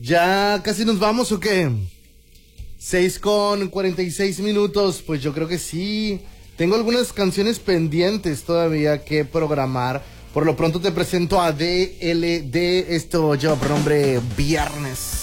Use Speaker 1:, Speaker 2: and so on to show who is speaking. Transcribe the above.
Speaker 1: ¿Ya casi nos vamos o qué? 6:46, pues yo creo que sí. Tengo algunas canciones pendientes todavía que programar. Por lo pronto te presento a DLD, esto lleva por nombre Viernes.